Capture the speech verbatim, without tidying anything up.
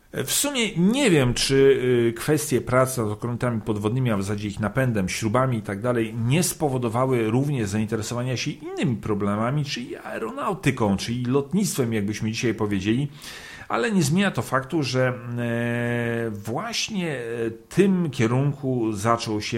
W sumie nie wiem, czy kwestie pracy nad okrętami podwodnymi, a w zasadzie ich napędem, śrubami i tak dalej, nie spowodowały również zainteresowania się innymi problemami, czyli aeronautyką, czyli lotnictwem, jakbyśmy dzisiaj powiedzieli. Ale nie zmienia to faktu, że właśnie tym kierunku zaczął się